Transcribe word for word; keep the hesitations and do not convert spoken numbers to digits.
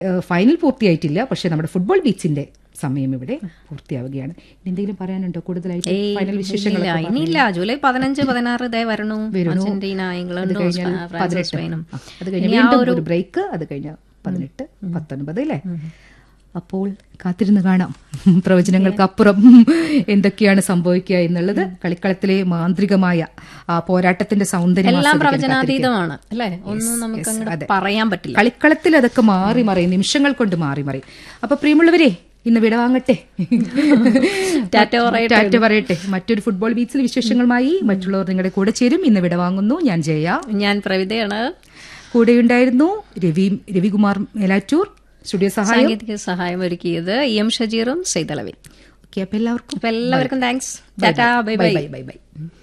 Final പൂർത്തിയായിട്ടില്ല, പക്ഷെ നമ്മുടെ ഫുട്ബോൾ ബീച്ചിന്റെ സമയം ഇവിടെ പൂർത്തിയാവുകയാണ്. എന്തെങ്കിലും പറയാനുണ്ടോ കൂടുതലായിട്ട് ഫൈനൽ വിശേഷങ്ങൾ? ഇനിയില്ല, ജൂലൈ പതിനഞ്ച് പതിനാറ് ഇതേ വരണു. അർജന്റീന, ഇംഗ്ലണ്ടും ഫ്രാൻസും സ്പെയിനും. അത് കഴിഞ്ഞ വീണ്ടും ഒരു ബ്രേക്ക്, അത് കഴിഞ്ഞ പതിനെട്ട് പത്തൊൻപത് അല്ലേ? അപ്പോൾ കാത്തിരുന്ന് കാണാം പ്രവചനങ്ങൾക്കപ്പുറം എന്തൊക്കെയാണ് സംഭവിക്കുക എന്നുള്ളത്. കളിക്കളത്തിലെ മാന്ത്രികമായ ആ പോരാട്ടത്തിന്റെ സൗന്ദര്യം എല്ലാം പ്രവചനാതീതമാണ് അല്ലെ, ഒന്നും നമുക്ക് പറയാൻ പറ്റില്ല. കളിക്കളത്തിൽ അതൊക്കെ മാറി മറിയും, നിമിഷങ്ങൾ കൊണ്ട് മാറി മറിയും. അപ്പൊ പ്രിയമുള്ളവരെ, ഇന്ന് വിട വാങ്ങട്ടെ, ടാറ്റ പറയട്ടെ. മറ്റൊരു ഫുട്ബോൾ ബീച്ചിൽ വിശേഷങ്ങളുമായി മറ്റുള്ളവർ നിങ്ങളുടെ കൂടെ ചേരും. ഇന്ന് വിട വാങ്ങുന്നു. ഞാൻ ജയ, ഞാൻ പ്രവിതയാണ്. കൂടെയുണ്ടായിരുന്നു രവി രവികുമാർ മേലാറ്റൂർ. സ്റ്റുഡിയോ സഹായം സാങ്കേതിക സഹായം ഒരുക്കിയത് ഇ എം ഷജീറും സൈതലവി. ഓക്കെ, അപ്പൊ എല്ലാവർക്കും എല്ലാവർക്കും thanks. Tata, bye bye bye bye.